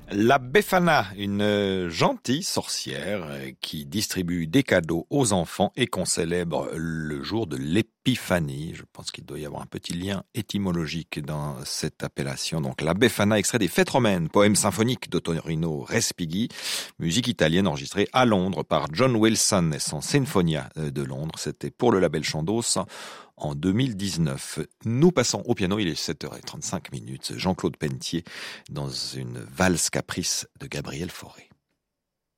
La Befana, une gentille sorcière qui distribue des cadeaux aux enfants et qu'on célèbre le jour de l'Épiphanie. Je pense qu'il doit y avoir un petit lien étymologique dans cette appellation. Donc la Befana, extrait des Fêtes romaines, poème symphonique d'Ottorino Respighi, musique italienne enregistrée à Londres par John Wilson et son Sinfonia de Londres. C'était pour le label Chandos en 2019. Nous passons au piano, il est 7h35. Jean-Claude Pelletier dans une valse caprice de Gabriel Fauré.